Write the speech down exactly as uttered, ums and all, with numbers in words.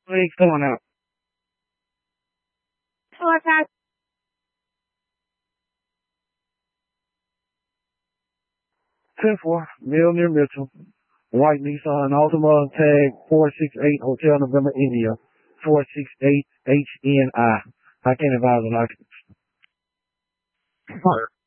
Legs going out. ten four, Mill near Mitchell. White Nissan Altima tag four six eight Hotel November India. four six eight H N I. I can't advise on occupancy.